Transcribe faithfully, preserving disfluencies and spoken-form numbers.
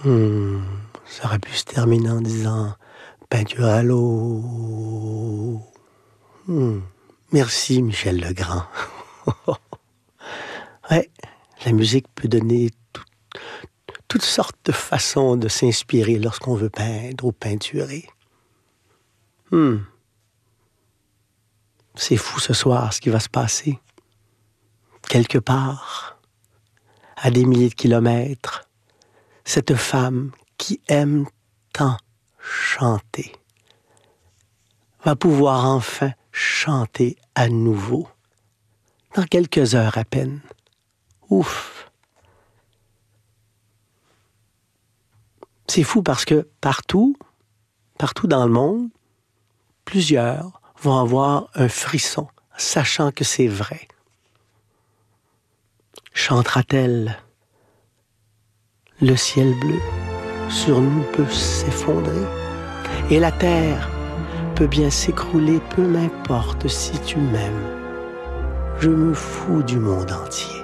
Hmm, ça aurait pu se terminer en disant peinture à l'eau. Hmm, merci Michel Legrand. Ouais, la musique peut donner tout, toutes sortes de façons de s'inspirer lorsqu'on veut peindre ou peinturer. Hmm. C'est fou ce soir ce qui va se passer. Quelque part, à des milliers de kilomètres, cette femme qui aime tant chanter va pouvoir enfin chanter à nouveau, dans quelques heures à peine. Ouf! C'est fou parce que partout, partout dans le monde, plusieurs vont avoir un frisson, sachant que c'est vrai. Chantera-t-elle? Le ciel bleu sur nous peut s'effondrer et la terre peut bien s'écrouler, peu m'importe si tu m'aimes. Je me fous du monde entier.